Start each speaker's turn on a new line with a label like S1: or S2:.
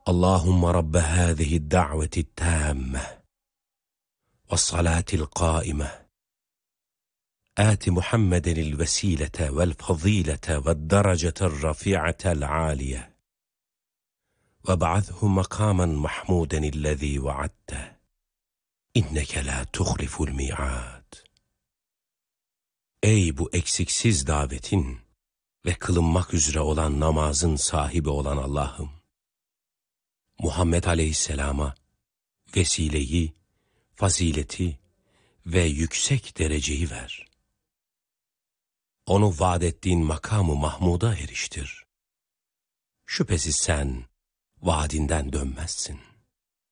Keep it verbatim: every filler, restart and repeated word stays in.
S1: اللهم رب هذه الدعوة التامة والصلاة القائمة آت محمدا الوسيلة والفضيلة والدرجة الرفيعة العالية وابعثه مقاما محمودا الذي وعدته إنك لا تخلف الميعاد. Ey bu eksiksiz davetin ve kılınmak üzere olan namazın sahibi olan Allah'ım, Muhammed Aleyhisselam'a vesileyi, fazileti ve yüksek dereceyi ver. Onu vaad ettiğin makamı Mahmud'a eriştir. Şüphesiz sen vaadinden dönmezsin.